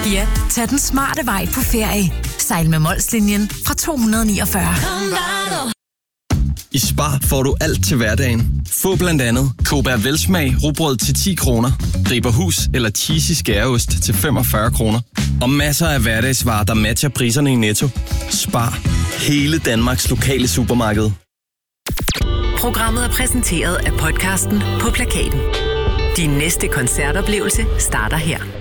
Ja, tag den smarte vej på ferie. Sejl med Molslinjen fra 249. I Spar får du alt til hverdagen. Få blandt andet Kobær Velsmag rugbrød til 10 kroner, Riberhus eller cheesy skæreost til 45 kroner. Og masser af hverdagsvarer, der matcher priserne i Netto. Spar. Hele Danmarks lokale supermarked. Programmet er præsenteret af podcasten På Plakaten. Din næste koncertoplevelse starter her.